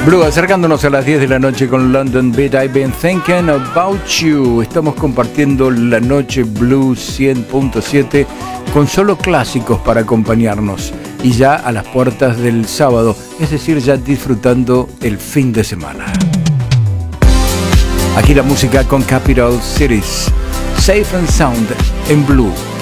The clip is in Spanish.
Blue, acercándonos a las 10 de la noche con London Beat. I've been thinking about you. Estamos compartiendo la noche Blue 100.7 con solo clásicos para acompañarnos. Y ya a las puertas del sábado, es decir, ya disfrutando el fin de semana. Aquí la música con Capital Cities. Safe and Sound en Blue.